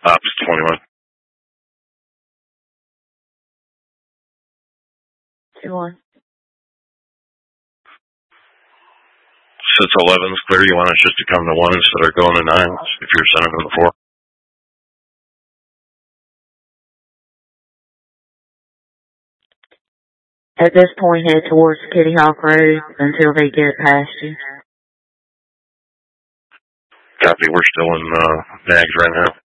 Ops 21. 2-1. Since 11's clear, you want us just to come to 1 instead of going to 9 if you're sending them to 4? At this point, head towards Kitty Hawk Road until they get past you. Copy, we're still in Nags right now.